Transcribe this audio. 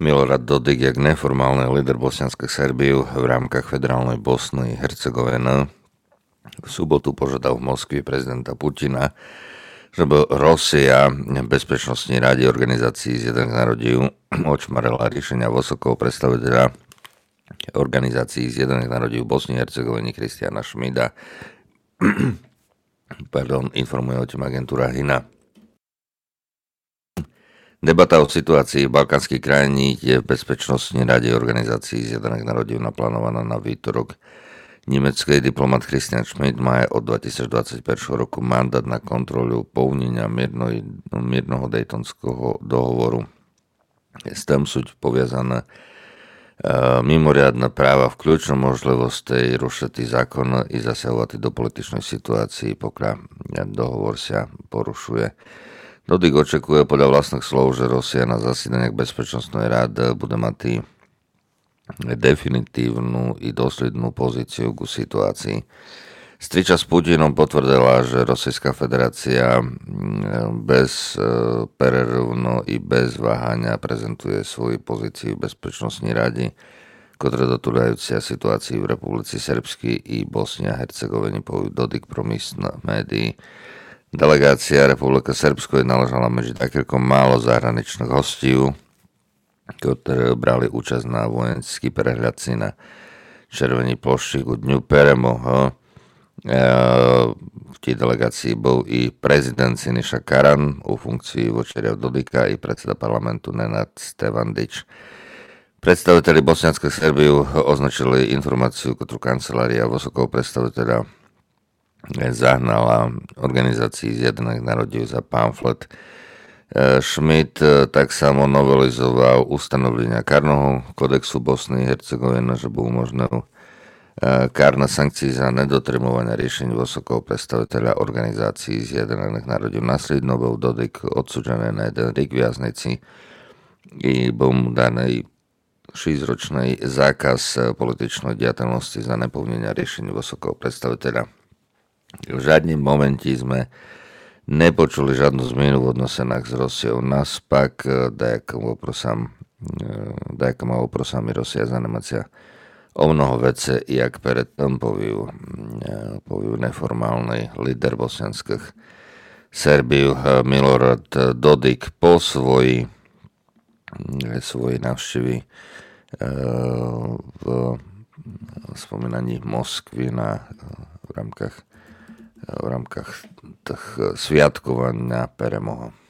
Milorad Dodik, jak neformálny líder Bosnianskej Serbiu v rámkach federálnej Bosny Hercegoviny, v sobotu požiadal v Moskvi prezidenta Putina, żeby Rosja Bezpečnostnej rade Organizácií Zjednotených národov očmarila riešenia vysokého predstaviteľa Organizácií Zjednotených národov Bosny a Hercegoviny Kristiana Schmida. Informuje o tým agentúra HINA. Debata o situácii v balkánskej krajine je v Bezpečnostnej rade Organizácií Zjednotených národov naplánovaná na výtorok. Nemecký diplomat Christian Schmidt má od 2021 roku mandát na kontrolu plnenia mierneho Daytonského dohovoru. S tým sú poviazané mimoriadne práva, vključno možnosti rušiti zákon i zasahovati do političnej situácii, pokiaľ dohovor sa porušuje. Dodik očekuje podľa vlastných slov, že Rusia na zasídaniach Bezpečnostnej rady bude mať definitívnu i doslednú pozíciu ku situácii. Striča s Putinom potvrdila, že Rusijská federácia bez prerivno i bez váhania prezentuje svoju pozíciu v Bezpečnostnej rade, ktoré dotúľajúcia situácii v Republice Srbskej i Bosni a Hercegovine, povie Dodik pro místne médií. Delegácia Republiky Srbsko je naležala medzi takýmko málo zahraničných hostí, ktoré brali účasť na vojenský prehľadci na Červenej plošči ku dňu Peremoho. V tej delegácii bol i prezident Siniša Karan u funkcii vočeria Dodika i predseda parlamentu Nenad Stevandić. Predstaviteľi Bosnianskej Serbiu označili informáciu, ktorú kancelária vysokého predstaviteľa zahnala Organizácii Zjednotených národov za pamflet. Schmidt tak samo novelizoval ustanovenia Kárneho kodexu Bosny a Hercegoviny, že bol možné kárne sankcie za nedotrimovanie riešení vysokého predstaviteľa Organizácií Zjednotených národov. Následno bol Dodik odsúdený na 1 rok viaznici i bol mu daný 6-ročný zákaz političnej diateľnosti za neplnenie riešení vysokého predstaviteľa. V žiadnym momente sme nepočuli žiadnu zmenu v odnosenách s Rosiou. Naspak, dajakama oprosami Rosia zanemácia o mnoho vece, jak predtým povie neformálny líder bosnianských Serbiu Milorad Dodik po svojej návštevy v spomínaní Moskvy v rámkach tých sviatkovania Peremoho.